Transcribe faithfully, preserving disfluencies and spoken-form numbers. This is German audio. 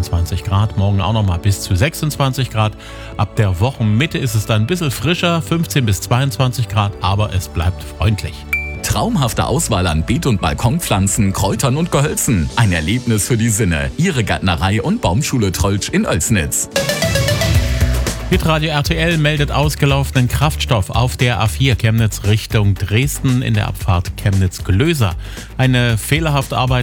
fünfundzwanzig Grad, morgen auch noch mal bis zu sechsundzwanzig Grad. Ab der Wochenmitte ist es dann ein bisschen frischer, fünfzehn bis zweiundzwanzig Grad, aber es bleibt freundlich. Traumhafte Auswahl an Beet- und Balkonpflanzen, Kräutern und Gehölzen. Ein Erlebnis für die Sinne. Ihre Gärtnerei und Baumschule Trolltsch in Oelsnitz. Hitradio R T L meldet ausgelaufenen Kraftstoff auf der A vier Chemnitz Richtung Dresden in der Abfahrt Chemnitz-Glöser. Eine fehlerhafte Arbeit